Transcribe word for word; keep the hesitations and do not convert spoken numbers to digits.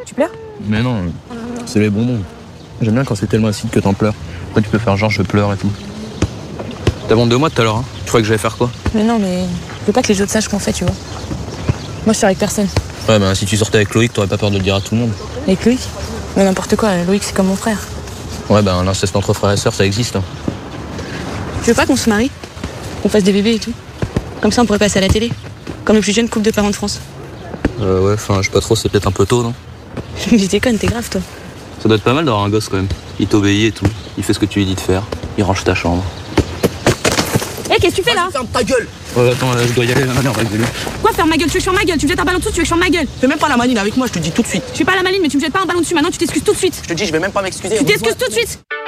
Tu pleures? Mais non, c'est les bonbons. J'aime bien quand c'est tellement acide que t'en pleures. Après, tu peux faire genre je pleure et tout. T'as honte de moi tout à l'heure, hein? Tu crois que j'allais faire quoi? Mais non, mais je veux pas que les autres sachent qu'on fait, tu vois. Moi, je suis avec personne. Ouais, bah si tu sortais avec Loïc, t'aurais pas peur de le dire à tout le monde. Avec Loïc? Mais n'importe quoi, Loïc, c'est comme mon frère. Ouais, bah l'inceste entre frères et sœurs, ça existe. Hein. Tu veux pas qu'on se marie? Qu'on fasse des bébés et tout? Comme ça, on pourrait passer à la télé. Comme le plus jeune couple de parents de France. Euh, ouais, enfin, je sais pas trop, c'est peut-être un peu tôt, non? Mais je déconne, t'es grave, toi. Ça doit être pas mal d'avoir un gosse quand même. Il t'obéit et tout. Il fait ce que tu lui dis de faire. Il range ta chambre. Hé, hey, qu'est-ce que tu fais là? Ferme ta gueule! Ouais, attends, là, je dois y aller, allez, on va gueuler. Quoi, faire ma gueule? Tu veux que je ferme ma gueule? Tu me jettes un ballon dessus, tu veux que je ferme ma gueule? Fais même pas la manine avec moi, je te dis tout de suite. Je suis pas la maline, mais tu me jettes pas un ballon dessus. Maintenant, tu t'excuses tout de suite. Je te dis, je vais même pas m'excuser. Tu t'excuses tout de suite.